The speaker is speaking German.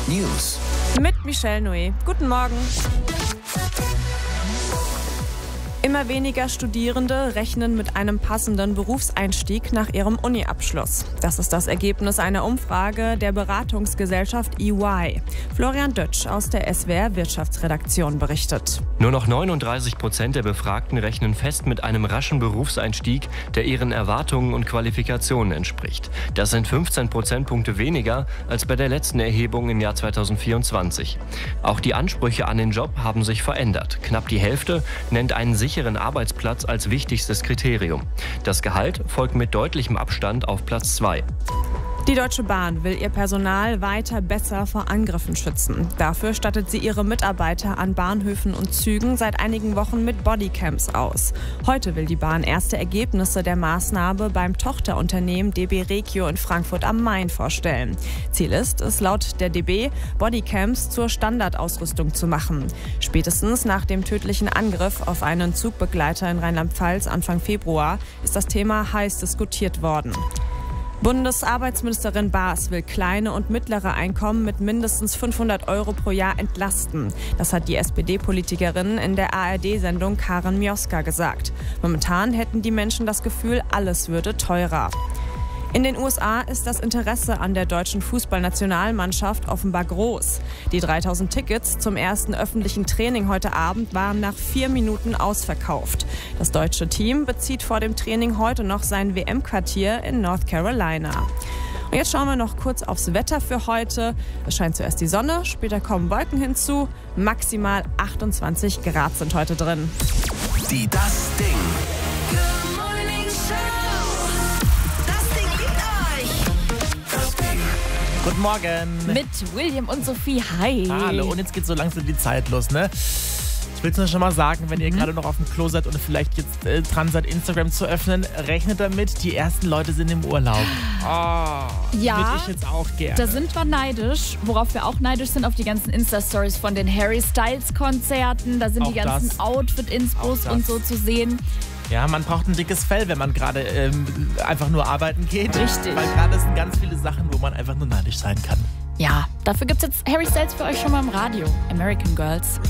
News mit Michelle Noé. Guten Morgen. Immer weniger Studierende rechnen mit einem passenden Berufseinstieg nach ihrem Uni-Abschluss. Das ist das Ergebnis einer Umfrage der Beratungsgesellschaft EY. Florian Dötsch aus der SWR Wirtschaftsredaktion berichtet. Nur noch 39% der Befragten rechnen fest mit einem raschen Berufseinstieg, der ihren Erwartungen und Qualifikationen entspricht. Das sind 15 Prozentpunkte weniger als bei der letzten Erhebung im Jahr 2024. Auch die Ansprüche an den Job haben sich verändert. Knapp die Hälfte nennt einen sicheren Arbeitsplatz als wichtigstes Kriterium. Das Gehalt folgt mit deutlichem Abstand auf Platz 2. Die Deutsche Bahn will ihr Personal weiter besser vor Angriffen schützen. Dafür stattet sie ihre Mitarbeiter an Bahnhöfen und Zügen seit einigen Wochen mit Bodycams aus. Heute will die Bahn erste Ergebnisse der Maßnahme beim Tochterunternehmen DB Regio in Frankfurt am Main vorstellen. Ziel ist es laut der DB, Bodycams zur Standardausrüstung zu machen. Spätestens nach dem tödlichen Angriff auf einen Zugbegleiter in Rheinland-Pfalz Anfang Februar ist das Thema heiß diskutiert worden. Bundesarbeitsministerin Baas will kleine und mittlere Einkommen mit mindestens 500 € pro Jahr entlasten. Das hat die SPD-Politikerin in der ARD-Sendung Karen Mioska gesagt. Momentan hätten die Menschen das Gefühl, alles würde teurer. In den USA ist das Interesse an der deutschen Fußballnationalmannschaft offenbar groß. Die 3000 Tickets zum ersten öffentlichen Training heute Abend waren nach 4 Minuten ausverkauft. Das deutsche Team bezieht vor dem Training heute noch sein WM-Quartier in North Carolina. Und jetzt schauen wir noch kurz aufs Wetter für heute. Es scheint zuerst die Sonne, später kommen Wolken hinzu. Maximal 28 Grad sind heute drin. Das Ding. Guten Morgen. Mit William und Sophie. Hi. Hallo, und jetzt geht so langsam die Zeit los, ne? Ich will es nur schon mal sagen, wenn ihr gerade noch auf dem Klo seid und vielleicht jetzt dran seid, Instagram zu öffnen, rechnet damit, die ersten Leute sind im Urlaub. Ja, würde ich jetzt auch gerne. Da sind wir neidisch. Worauf wir auch neidisch sind, auf die ganzen Insta-Stories von den Harry Styles-Konzerten. Da sind Auch die ganzen Outfit-Inspos und so zu sehen. Ja, man braucht ein dickes Fell, wenn man gerade einfach nur arbeiten geht. Richtig. Weil gerade sind ganz viele Sachen, wo man einfach nur neidisch sein kann. Ja, dafür gibt es jetzt Harry Styles für euch schon mal im Radio. American Girls.